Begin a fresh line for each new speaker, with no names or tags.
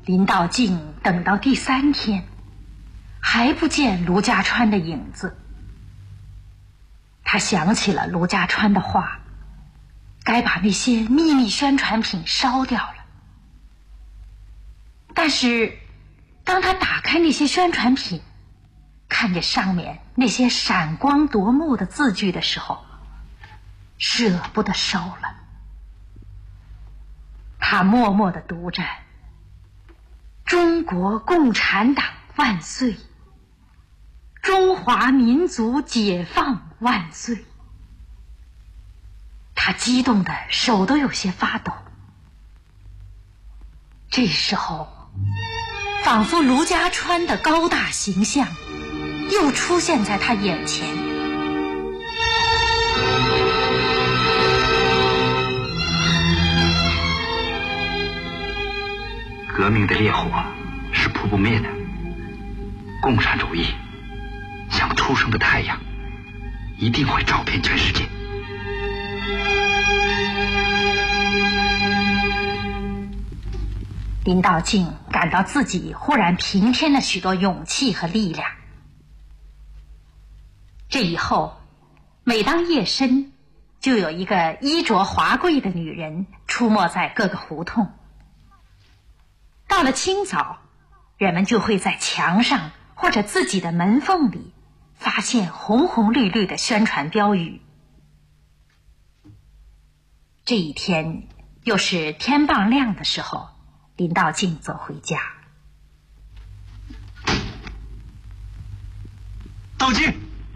林道静等到第3天，还不见卢家川的影子。他想起了卢家川的话，该把那些秘密宣传品烧掉了。但是当他打开那些宣传品，看见上面那些闪光夺目的字句的时候，舍不得烧了。他默默地读着：中国共产党万岁，中华民族解放万岁。他激动的手都有些发抖。这时候，仿佛卢家川的高大形象又出现在他眼前。
革命的烈火是扑不灭的，共产主义像初升的太阳，一定会照遍全世界。
林道静感到自己忽然平添了许多勇气和力量。这以后，每当夜深，就有一个衣着华贵的女人出没在各个胡同。到了清早，人们就会在墙上或者自己的门缝里发现红红绿绿的宣传标语。这一天又是天傍亮的时候，林道静走回家。
道静，